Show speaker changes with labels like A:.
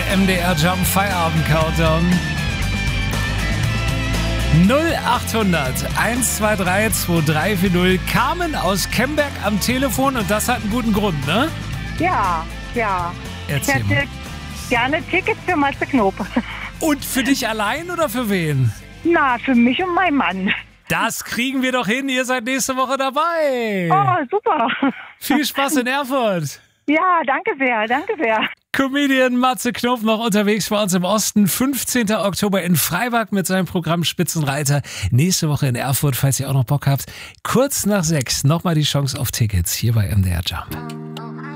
A: MDR Jump Feierabend Countdown. 0800 123 2340. Carmen aus Kemberg am Telefon und das hat einen guten Grund, ne?
B: Ja.
A: Erzähl
B: Ich hätte gerne Tickets für Matze Knob.
A: Und für dich allein oder für wen?
B: Na, für mich und meinen Mann.
A: Das kriegen wir doch hin, ihr seid nächste Woche dabei.
B: Oh, super.
A: Viel Spaß in Erfurt.
B: Ja, danke sehr.
A: Comedian Matze Knob noch unterwegs bei uns im Osten. 15. Oktober in Freiburg mit seinem Programm Spitzenreiter. Nächste Woche in Erfurt, falls ihr auch noch Bock habt. Kurz nach 6 nochmal die Chance auf Tickets hier bei MDR Jump.